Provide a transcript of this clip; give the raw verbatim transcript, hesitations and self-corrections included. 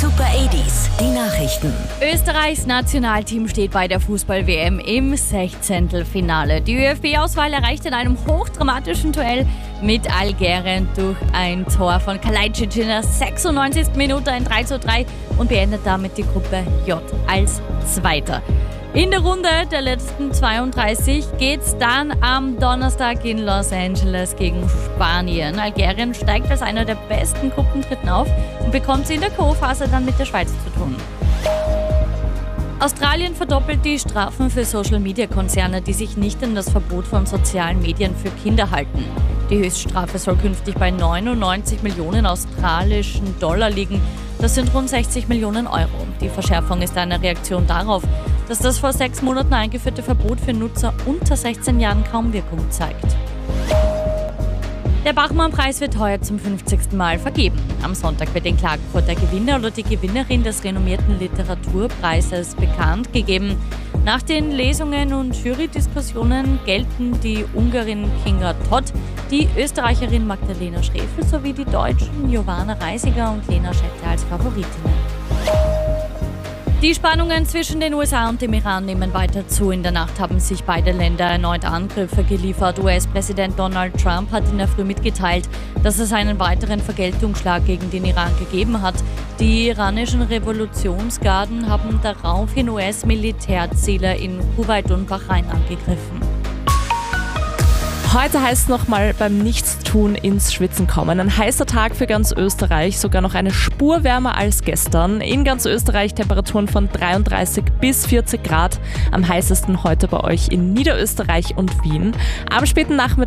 Super achtziger, die Nachrichten. Österreichs Nationalteam steht bei der Fußball-W M im Sechzehntelfinale. Die Ö F B-Auswahl erreicht in einem hochdramatischen Duell mit Algerien durch ein Tor von Kalajdzic in der sechsundneunzigsten Minute ein drei zu drei und beendet damit die Gruppe J als Zweiter. In der Runde der letzten zweiunddreißig geht's dann am Donnerstag in Los Angeles gegen Spanien. Algerien steigt als einer der besten Gruppendritten auf und bekommt sie in der K O-Phase dann mit der Schweiz zu tun. Australien verdoppelt die Strafen für Social-Media-Konzerne, die sich nicht an das Verbot von sozialen Medien für Kinder halten. Die Höchststrafe soll künftig bei neunundneunzig Millionen australischen Dollar liegen. Das sind rund sechzig Millionen Euro. Die Verschärfung ist eine Reaktion darauf, dass das vor sechs Monaten eingeführte Verbot für Nutzer unter sechzehn Jahren kaum Wirkung zeigt. Der Bachmann-Preis wird heuer zum fünfzigsten Mal vergeben. Am Sonntag wird in Klagenfurt der Gewinner oder die Gewinnerin des renommierten Literaturpreises bekannt gegeben. Nach den Lesungen und Jurydiskussionen gelten die Ungarin Kinga Todt, die Österreicherin Magdalena Schrefel sowie die Deutschen Giovanna Reisiger und Lena Schette als Favoritinnen. Die Spannungen zwischen den U S A und dem Iran nehmen weiter zu. In der Nacht haben sich beide Länder erneut Angriffe geliefert. U S-Präsident Donald Trump hat in der Früh mitgeteilt, dass es einen weiteren Vergeltungsschlag gegen den Iran gegeben hat. Die iranischen Revolutionsgarden haben daraufhin U S-Militärziele in Kuwait und Bahrain angegriffen. Heute heißt es nochmal beim Nichtstun ins Schwitzen kommen. Ein heißer Tag für ganz Österreich, sogar noch eine Spur wärmer als gestern. In ganz Österreich Temperaturen von dreiunddreißig bis vierzig Grad. Am heißesten heute bei euch in Niederösterreich und Wien. Am späten Nachmittag